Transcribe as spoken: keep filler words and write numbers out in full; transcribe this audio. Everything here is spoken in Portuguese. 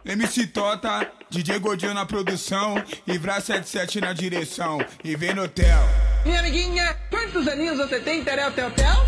M C Tota, D J Godinho na produção e Vra setenta e sete na direção. E vem no hotel. Minha amiguinha, quantos aninhos você tem, Terel Tel Tel?